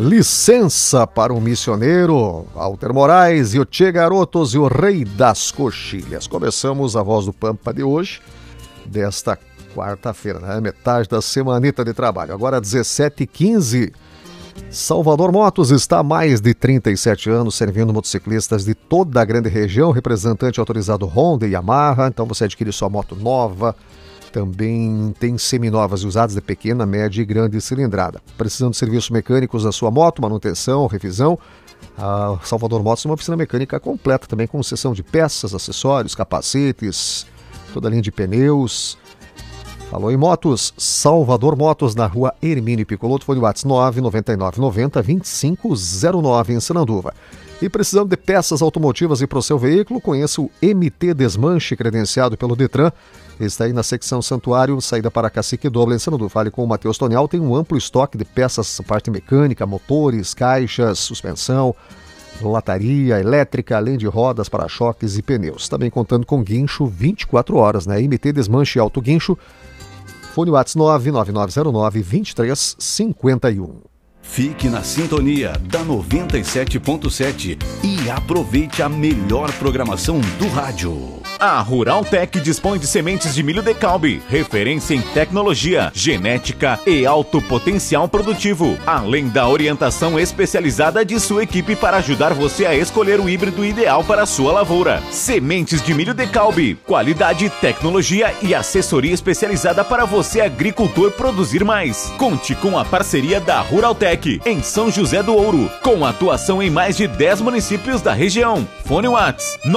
Licença para um Missioneiro, Walter Moraes e o Tchê Garotos e o Rei das Coxilhas. Começamos a Voz do Pampa de hoje, desta quarta-feira, né? Metade da semanita de trabalho. Agora 17h15. Salvador Motos está há mais de 37 anos servindo motociclistas de toda a grande região, representante autorizado Honda e Yamaha. Então você adquire sua moto nova. Também tem seminovas e usadas de pequena, média e grande cilindrada. Precisando de serviços mecânicos da sua moto, manutenção, revisão, a Salvador Motos tem uma oficina mecânica completa também, com seção de peças, acessórios, capacetes, toda a linha de pneus. Falou em motos, Salvador Motos, na rua Hermínio Picoloto, foi no WhatsApp 99990-2509 em Sananduva. E precisando de peças automotivas e para o seu veículo, conheça o MT Desmanche, credenciado pelo Detran. Está aí na secção Santuário, saída para Cacique Doble em Sananduva. Fale com o Matheus Tonial, tem um amplo estoque de peças, parte mecânica, motores, caixas, suspensão, lataria, elétrica, além de rodas, para-choques e pneus. Também contando com guincho 24 horas, né? MT Desmanche Alto Guincho. Fone WhatsApp 99909-2351. Fique na sintonia da 97.7 e aproveite a melhor programação do rádio. A Ruraltec dispõe de sementes de milho Decalbe, referência em tecnologia, genética e alto potencial produtivo, além da orientação especializada de sua equipe para ajudar você a escolher o híbrido ideal para a sua lavoura. Sementes de milho Decalbe, qualidade, tecnologia e assessoria especializada para você, agricultor, produzir mais. Conte com a parceria da Ruraltec em São José do Ouro, com atuação em mais de 10 municípios da região. Fone WhatsApp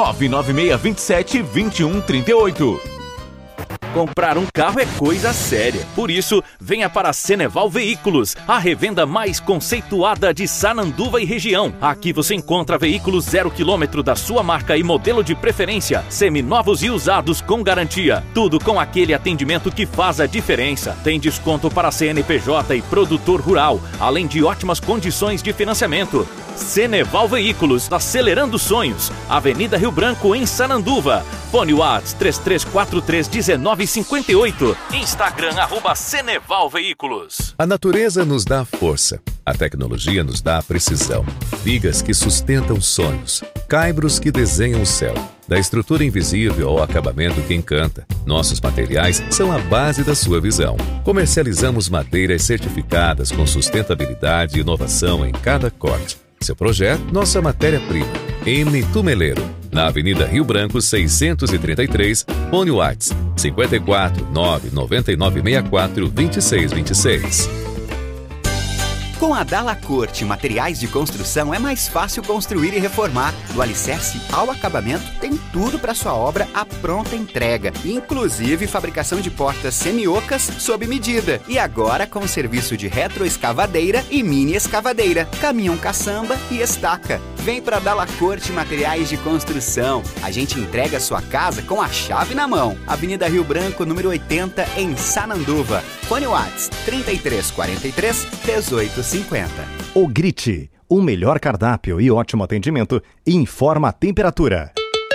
99627-2138. Comprar um carro é coisa séria. Por isso, venha para a Ceneval Veículos, a revenda mais conceituada de Sananduva e região. Aqui você encontra veículos 0 km da sua marca e modelo de preferência, seminovos e usados com garantia. Tudo com aquele atendimento que faz a diferença. Tem desconto para CNPJ e produtor rural, além de ótimas condições de financiamento. Ceneval Veículos, acelerando sonhos. Avenida Rio Branco, em Sananduva. Fone WhatsApp 3343-1958. Instagram @Ceneval Veículos. A natureza nos dá força. A tecnologia nos dá precisão. Vigas que sustentam sonhos. Caibros que desenham o céu. Da estrutura invisível ao acabamento que encanta, nossos materiais são a base da sua visão. Comercializamos madeiras certificadas com sustentabilidade e inovação em cada corte. Seu projeto, nossa matéria-prima. M. Tumeleiro, na Avenida Rio Branco 633, fone WhatsApp 54 99964 2626. Com a Dalacorte Materiais de Construção é mais fácil construir e reformar. Do alicerce ao acabamento, tem tudo para sua obra à pronta entrega, inclusive fabricação de portas semi-ocas sob medida. E agora com serviço de retroescavadeira e mini escavadeira, caminhão caçamba e estaca. Vem para Dalacorte Materiais de Construção. A gente entrega a sua casa com a chave na mão. Avenida Rio Branco, número 80, em Sananduva. Fone WhatsApp 3343-1850. O Grite, o melhor cardápio e ótimo atendimento, informa a temperatura.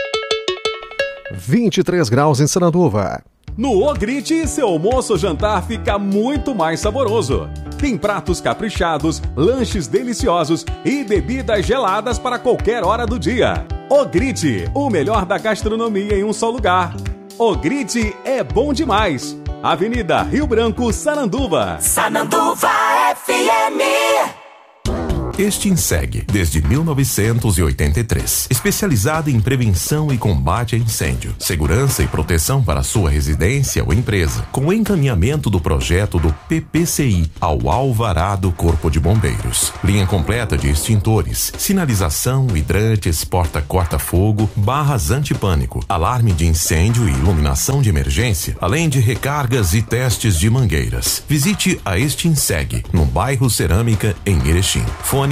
23 graus em Sananduva. No Ogrite, seu almoço ou jantar fica muito mais saboroso. Tem pratos caprichados, lanches deliciosos e bebidas geladas para qualquer hora do dia. Ogrite, o melhor da gastronomia em um só lugar. Ogrite é bom demais. Avenida Rio Branco, Sananduva. Sananduva FM. Extinseg, desde 1983. Especializada em prevenção e combate a incêndio, segurança e proteção para sua residência ou empresa, com encaminhamento do projeto do PPCI ao Alvará do Corpo de Bombeiros. Linha completa de extintores, sinalização, hidrantes, porta-corta-fogo, barras antipânico, alarme de incêndio e iluminação de emergência, além de recargas e testes de mangueiras. Visite a Extinseg, no bairro Cerâmica, em Erechim. Fone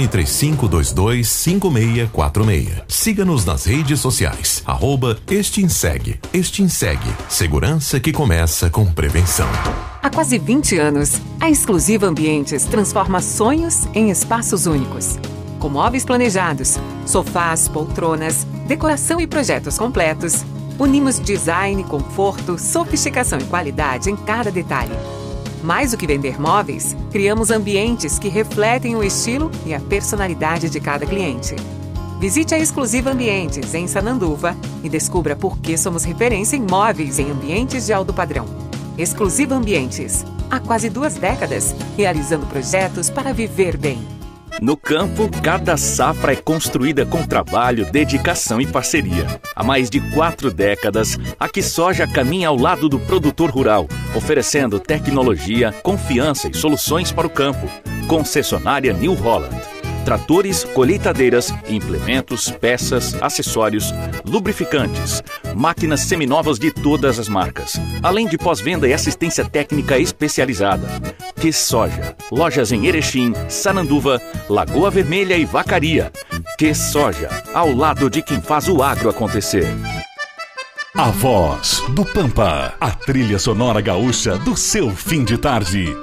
3522-5646. Siga-nos nas redes sociais. @Extinseg. Extinseg. Segurança que começa com prevenção. Há quase 20 anos, a Exclusiva Ambientes transforma sonhos em espaços únicos. Com móveis planejados, sofás, poltronas, decoração e projetos completos, unimos design, conforto, sofisticação e qualidade em cada detalhe. Mais do que vender móveis, criamos ambientes que refletem o estilo e a personalidade de cada cliente. Visite a Exclusiva Ambientes, em Sananduva, e descubra por que somos referência em móveis em ambientes de alto padrão. Exclusiva Ambientes, há quase 2 décadas, realizando projetos para viver bem. No campo, cada safra é construída com trabalho, dedicação e parceria. Há mais de 4 décadas, a QuiSoja caminha ao lado do produtor rural, oferecendo tecnologia, confiança e soluções para o campo. Concessionária New Holland. Tratores, colheitadeiras, implementos, peças, acessórios, lubrificantes, máquinas seminovas de todas as marcas, além de pós-venda e assistência técnica especializada. QuiSoja, lojas em Erechim, Sananduva, Lagoa Vermelha e Vacaria. QuiSoja, ao lado de quem faz o agro acontecer. A Voz do Pampa, a trilha sonora gaúcha do seu fim de tarde.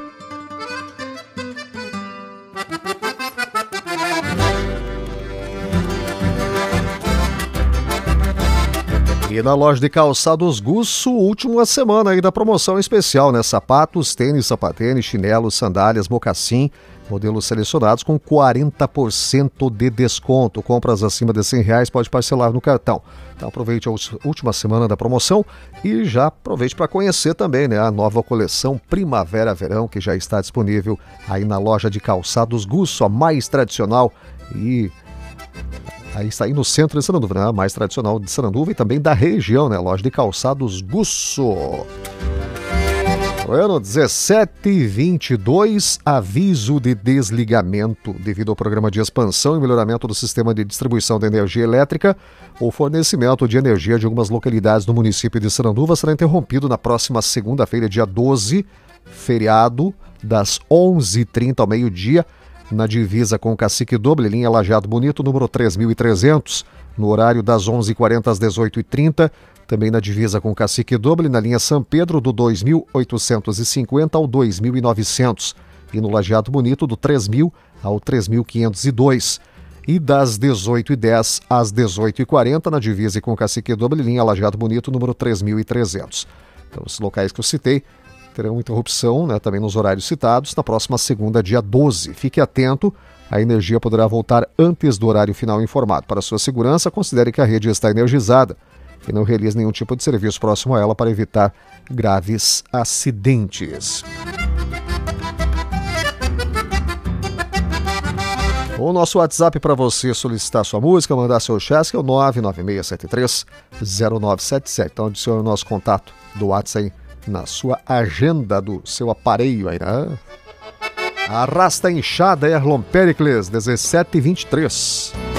E na loja de calçados Gusso, última semana aí da promoção especial, né? Sapatos, tênis, sapatênis, chinelos, sandálias, mocassim, modelos selecionados com 40% de desconto. Compras acima de R$100 pode parcelar no cartão. Então aproveite a última semana da promoção e já aproveite para conhecer também, né, a nova coleção Primavera-Verão, que já está disponível aí na loja de calçados Gusso, a mais tradicional aí está aí no centro de Sananduva, né? A mais tradicional de Sananduva e também da região, né? Loja de calçados Gusso. Ano 1722, aviso de desligamento devido ao programa de expansão e melhoramento do sistema de distribuição de energia elétrica. O fornecimento de energia de algumas localidades do município de Sananduva será interrompido na próxima segunda-feira, dia 12, feriado, das 11h30 ao meio-dia, na divisa com o Cacique Doble, linha Lajeado Bonito, número 3.300, no horário das 11h40 às 18h30, também na divisa com o Cacique Doble, na linha São Pedro, do 2.850 ao 2.900, e no Lajeado Bonito, do 3.000 ao 3.502, e das 18h10 às 18h40, na divisa com o Cacique Doble, linha Lajeado Bonito, número 3.300. Então, os locais que eu citei terão interrupção, né, também nos horários citados, na próxima segunda, dia 12. Fique atento, a energia poderá voltar antes do horário final informado. Para sua segurança, considere que a rede está energizada e não realize nenhum tipo de serviço próximo a ela para evitar graves acidentes. O nosso WhatsApp para você solicitar sua música, mandar seu chasque é o 996730977. Então adicione o nosso contato do WhatsApp aí na sua agenda do seu aparelho aí, né? Arrasta a Inchada, Erlon Pericles, 17h23.